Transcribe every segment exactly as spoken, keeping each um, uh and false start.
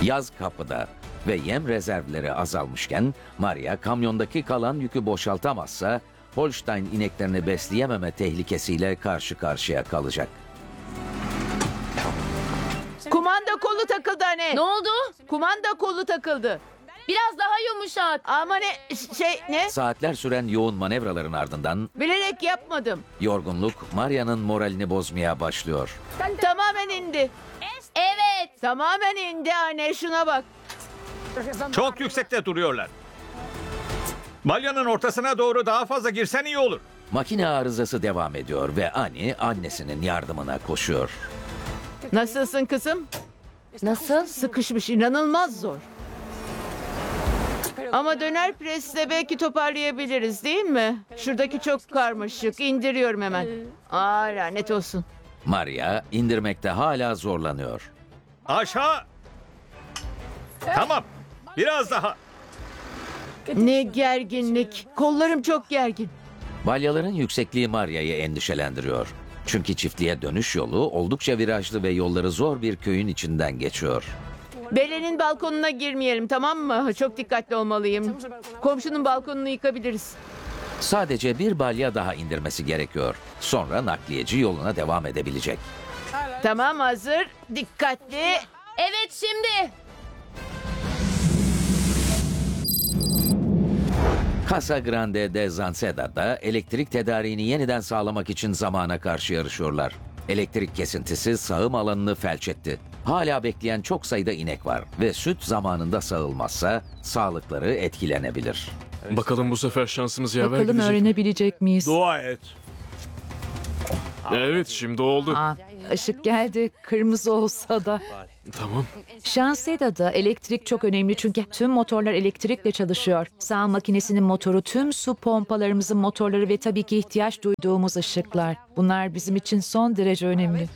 Yaz kapıda ve yem rezervleri azalmışken Maria kamyondaki kalan yükü boşaltamazsa Holstein ineklerini besleyememe tehlikesiyle karşı karşıya kalacak. Kumanda kolu takıldı anne. Ne oldu? Kumanda kolu takıldı. Biraz daha yumuşat. Ama ne şey ne? Saatler süren yoğun manevraların ardından Bilerek yapmadım. yorgunluk Maria'nın moralini bozmaya başlıyor. Tamamen indi. Evet. Tamamen indi anne, şuna bak. Çok yüksekte duruyorlar. Balyanın ortasına doğru daha fazla girsen iyi olur. Makine arızası devam ediyor ve Annie annesinin yardımına koşuyor. Nasılsın kızım? Nasıl? Sıkışmış, inanılmaz zor. Ama döner presle belki toparlayabiliriz değil mi? Şuradaki çok karmaşık. İndiriyorum hemen. Aa, lanet olsun. Maria indirmekte hala zorlanıyor. Aşağı. Tamam. Biraz daha. Ne gerginlik. Kollarım çok gergin. Balyaların yüksekliği Maria'yı endişelendiriyor. Çünkü çiftliğe dönüş yolu oldukça virajlı ve yolları zor bir köyün içinden geçiyor. Belen'in balkonuna girmeyelim, tamam mı? Çok dikkatli olmalıyım. Komşunun balkonunu yıkabiliriz. Sadece bir balya daha indirmesi gerekiyor. Sonra nakliyeci yoluna devam edebilecek. Tamam, hazır. Dikkatli. Evet şimdi. Casa Grande de Zanseda'da elektrik tedariğini yeniden sağlamak için zamana karşı yarışıyorlar. Elektrik kesintisi sağım alanını felç etti. Hala bekleyen çok sayıda inek var ve süt zamanında sağılmazsa sağlıkları etkilenebilir. Bakalım bu sefer şansımız yaver Bakalım gidecek mi? öğrenebilecek miyiz? Dua et. Evet şimdi oldu. Aa, ışık geldi, kırmızı olsa da. Tamam. Şanseda'da elektrik çok önemli çünkü tüm motorlar elektrikle çalışıyor. Sağ makinesinin motoru, tüm su pompalarımızın motorları ve tabii ki ihtiyaç duyduğumuz ışıklar. Bunlar bizim için son derece önemli.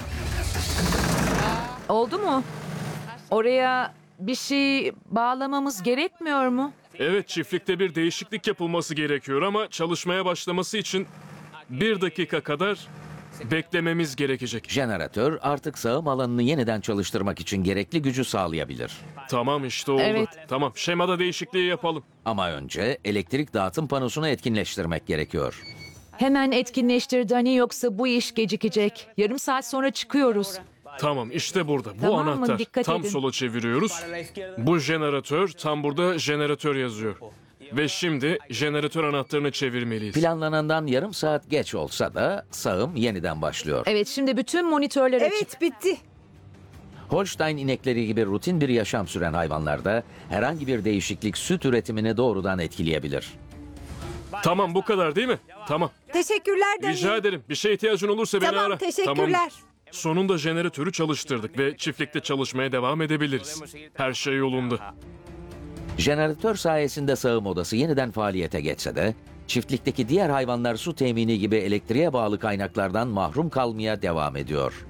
Oldu mu? Oraya bir şey bağlamamız gerekmiyor mu? Evet çiftlikte bir değişiklik yapılması gerekiyor ama çalışmaya başlaması için bir dakika kadar beklememiz gerekecek. Jeneratör artık sağım alanını yeniden çalıştırmak için gerekli gücü sağlayabilir. Tamam işte oldu. Evet. Tamam şemada değişikliği yapalım. Ama önce elektrik dağıtım panosunu etkinleştirmek gerekiyor. Hemen etkinleştir Dani, yoksa bu iş gecikecek. Yarım saat sonra çıkıyoruz. Tamam işte burada. Bu Tamam mı? anahtar. Dikkat Tam edin. sola çeviriyoruz. Bu jeneratör, tam burada jeneratör yazıyor. Ve şimdi jeneratör anahtarını çevirmeliyiz. Planlanandan yarım saat geç olsa da sağım yeniden başlıyor. Evet, şimdi bütün monitörler açık. Evet, bitti. Holstein inekleri gibi rutin bir yaşam süren hayvanlarda herhangi bir değişiklik süt üretimini doğrudan etkileyebilir. Tamam bu kadar değil mi? Tamam. Teşekkürler Dani. Rica ederim. Bir şey ihtiyacın olursa beni Tamam, ara. teşekkürler. Tamam. Sonunda jeneratörü çalıştırdık ve çiftlikte çalışmaya devam edebiliriz. Her şey yolunda. Jeneratör sayesinde sağım odası yeniden faaliyete geçse de çiftlikteki diğer hayvanlar su temini gibi elektriğe bağlı kaynaklardan mahrum kalmaya devam ediyor.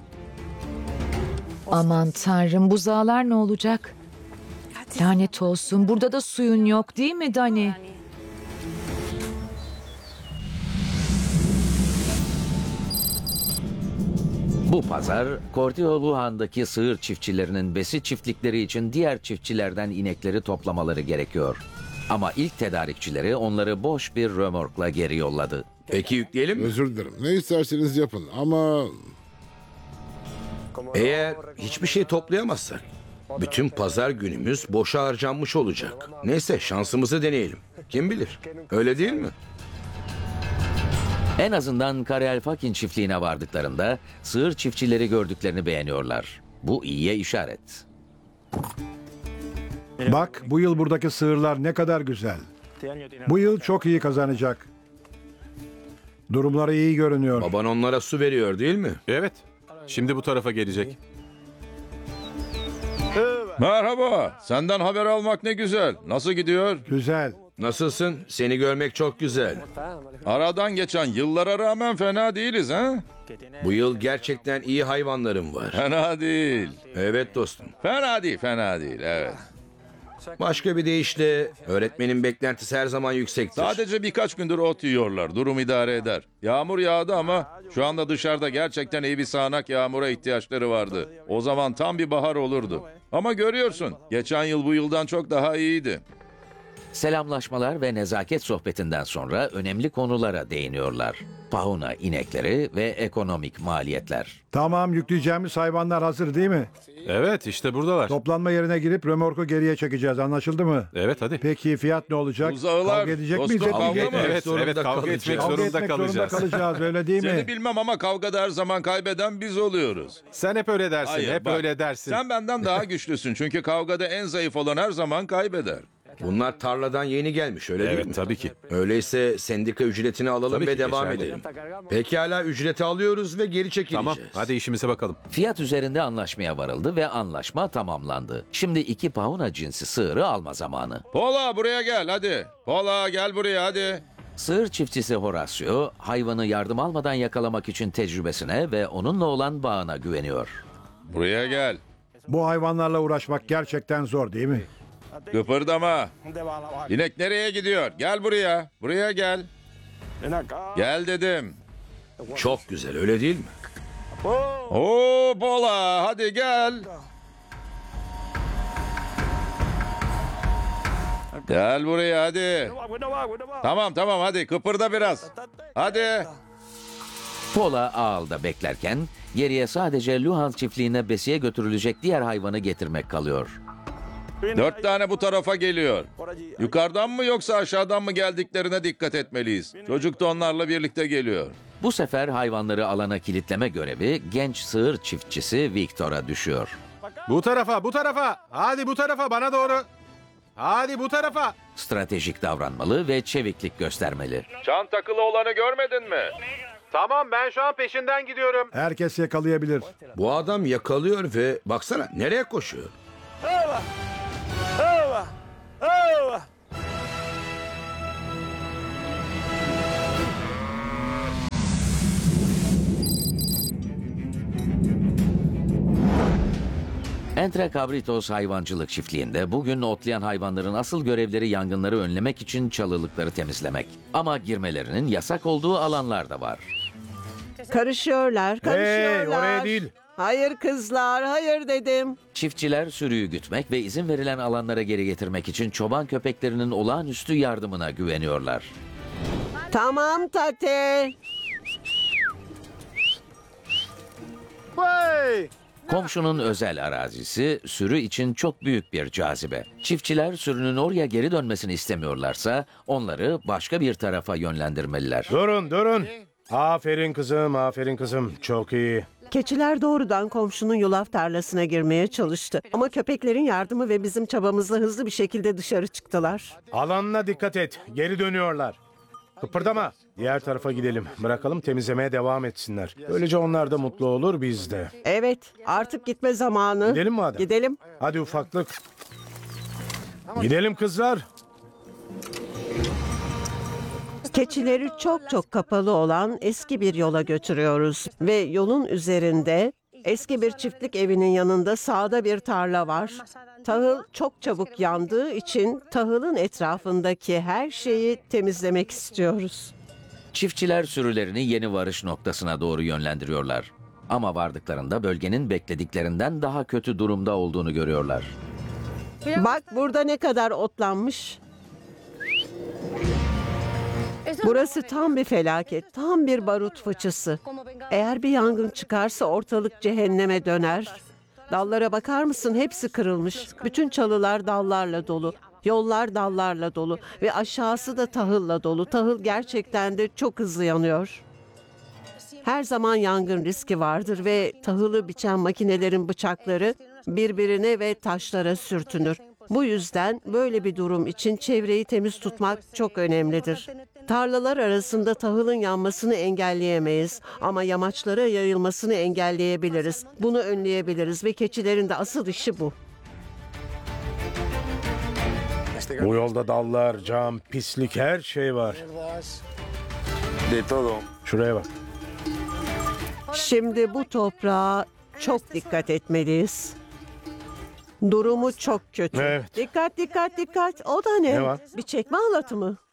Aman tanrım, buzağlar ne olacak? Lanet olsun, burada da suyun yok değil mi Dani? Bu pazar, Kortiyoluhan'daki sığır çiftçilerinin besi çiftlikleri için diğer çiftçilerden inekleri toplamaları gerekiyor. Ama ilk tedarikçileri onları boş bir römorkla geri yolladı. Peki yükleyelim mi? Özür dilerim. Ne isterseniz yapın ama Eğer hiçbir şey toplayamazsak bütün pazar günümüz boşa harcanmış olacak. Neyse şansımızı deneyelim. Kim bilir? Öyle değil mi? En azından Karel Fakin çiftliğine vardıklarında sığır çiftçileri gördüklerini beğeniyorlar. Bu iyiye işaret. Bak bu yıl buradaki sığırlar ne kadar güzel. Bu yıl çok iyi kazanacak. Durumları iyi görünüyor. Baban onlara su veriyor değil mi? Evet. Şimdi bu tarafa gelecek. Merhaba. Senden haber almak ne güzel. Nasıl gidiyor? Güzel. Nasılsın? Seni görmek çok güzel. Aradan geçen yıllara rağmen fena değiliz ha? Bu yıl gerçekten iyi hayvanlarım var. Fena değil. Evet dostum. Fena değil, fena değil. Evet. Başka bir deyişle öğretmenin beklentisi her zaman yüksektir. Sadece birkaç gündür ot yiyorlar. Durum idare eder. Yağmur yağdı ama şu anda dışarıda gerçekten iyi bir sağanak yağmura ihtiyaçları vardı. O zaman tam bir bahar olurdu. Ama görüyorsun, geçen yıl bu yıldan çok daha iyiydi. Selamlaşmalar ve nezaket sohbetinden sonra önemli konulara değiniyorlar. Pahuna inekleri ve ekonomik maliyetler. Tamam, yükleyeceğimiz hayvanlar hazır değil mi? Evet, işte buradalar. Toplanma yerine girip römorku geriye çekeceğiz, anlaşıldı mı? Evet, hadi. Peki fiyat ne olacak? Uzağılar, Kavga edecek dostum, miyiz? kavga mı? Evet, zorunda evet, kavga kalacağız. etmek Kavga zorunda etmek zorunda kalacağız. kalacağız, öyle değil mi? Seni bilmem ama kavgada her zaman kaybeden biz oluyoruz. Sen hep öyle dersin, Hayır, hep bak, öyle dersin. Sen benden daha güçlüsün çünkü kavgada en zayıf olan her zaman kaybeder. Bunlar tarladan yeni gelmiş, öyle değil mi? Evet, tabii ki. Öyleyse sendika ücretini alalım Tabii ve ki, devam geçerli. edelim. Pekala, ücreti alıyoruz ve geri çekileceğiz. Tamam, hadi işimize bakalım. Fiyat üzerinde anlaşmaya varıldı ve anlaşma tamamlandı. Şimdi iki pahuna cinsi sığırı alma zamanı. Pola buraya gel hadi. Pola gel buraya hadi. Sığır çiftçisi Horacio, hayvanı yardım almadan yakalamak için tecrübesine ve onunla olan bağına güveniyor. Buraya gel. Bu hayvanlarla uğraşmak gerçekten zor değil mi? Kıpırdama. İnek nereye gidiyor? Gel buraya. Buraya gel. Gel dedim. Çok güzel, öyle değil mi? Oo Pola hadi gel. Gel buraya hadi. Tamam tamam hadi kıpırda biraz. Hadi. Pola ağalda beklerken geriye sadece Luhan çiftliğine besiye götürülecek diğer hayvanı getirmek kalıyor. Dört tane bu tarafa geliyor. Yukarıdan mı yoksa aşağıdan mı geldiklerine dikkat etmeliyiz. Çocuk da onlarla birlikte geliyor. Bu sefer hayvanları alana kilitleme görevi genç sığır çiftçisi Victor'a düşüyor. Bu tarafa, bu tarafa. Hadi bu tarafa, bana doğru. Hadi bu tarafa. Stratejik davranmalı ve çeviklik göstermeli. Çan takılı olanı görmedin mi? Tamam, ben şu an peşinden gidiyorum. Herkes yakalayabilir. Bu adam yakalıyor ve baksana nereye koşuyor? Entre Cabritos hayvancılık çiftliğinde bugün otlayan hayvanların asıl görevleri yangınları önlemek için çalılıkları temizlemek. Ama girmelerinin yasak olduğu alanlar da var. Karışıyorlar, karışıyorlar. Hey, oraya değil. Hayır kızlar, hayır dedim. Çiftçiler sürüyü gütmek ve izin verilen alanlara geri getirmek için çoban köpeklerinin olağanüstü yardımına güveniyorlar. Tamam Tate. Komşunun özel arazisi sürü için çok büyük bir cazibe. Çiftçiler sürünün oraya geri dönmesini istemiyorlarsa onları başka bir tarafa yönlendirmeliler. Durun, durun. Aferin kızım, aferin kızım. Çok iyi. Keçiler doğrudan komşunun yulaf tarlasına girmeye çalıştı. Ama köpeklerin yardımı ve bizim çabamızla hızlı bir şekilde dışarı çıktılar. Alanına dikkat et. Geri dönüyorlar. Kıpırdama. Diğer tarafa gidelim. Bırakalım temizlemeye devam etsinler. Böylece onlar da mutlu olur, biz de. Evet, artık gitme zamanı. Gidelim mi Adem? Gidelim. Hadi ufaklık. Gidelim kızlar. Keçileri çok çok kapalı olan eski bir yola götürüyoruz. Ve yolun üzerinde eski bir çiftlik evinin yanında sağda bir tarla var. Tahıl çok çabuk yandığı için tahılın etrafındaki her şeyi temizlemek istiyoruz. Çiftçiler sürülerini yeni varış noktasına doğru yönlendiriyorlar. Ama vardıklarında bölgenin beklediklerinden daha kötü durumda olduğunu görüyorlar. Bak burada ne kadar otlanmış. Burası tam bir felaket, tam bir barut fıçısı. Eğer bir yangın çıkarsa ortalık cehenneme döner. Dallara bakar mısın? Hepsi kırılmış. Bütün çalılar dallarla dolu. Yollar dallarla dolu ve aşağısı da tahılla dolu. Tahıl gerçekten de çok hızlı yanıyor. Her zaman yangın riski vardır ve tahılı biçen makinelerin bıçakları birbirine ve taşlara sürtünür. Bu yüzden böyle bir durum için çevreyi temiz tutmak çok önemlidir. Tarlalar arasında tahılın yanmasını engelleyemeyiz ama yamaçlara yayılmasını engelleyebiliriz. Bunu önleyebiliriz ve keçilerin de asıl işi bu. Bu yolda dallar, cam, pislik, her şey var. Şuraya bak. Şimdi bu toprağa çok dikkat etmeliyiz. Durumu çok kötü. Evet. Dikkat dikkat dikkat. O da ne? Ne var? Bir çekme halatı mı?